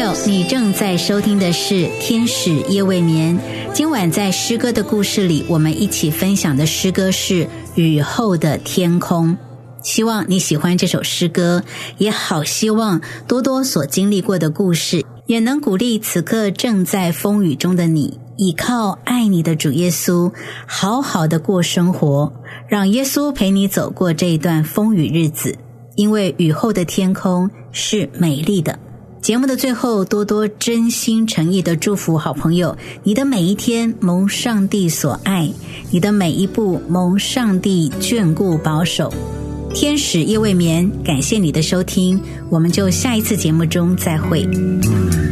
友，你正在收听的是天使夜未眠。今晚在诗歌的故事里，我们一起分享的诗歌是雨后的天空。希望你喜欢这首诗歌，也好希望多多所经历过的故事也能鼓励此刻正在风雨中的你，依靠爱你的主耶稣，好好的过生活，让耶稣陪你走过这一段风雨日子，因为雨后的天空是美丽的。节目的最后，多多真心诚意的祝福好朋友，你的每一天蒙上帝所爱，你的每一步蒙上帝眷顾保守。天使夜未眠，感谢你的收听，我们就下一次节目中再会。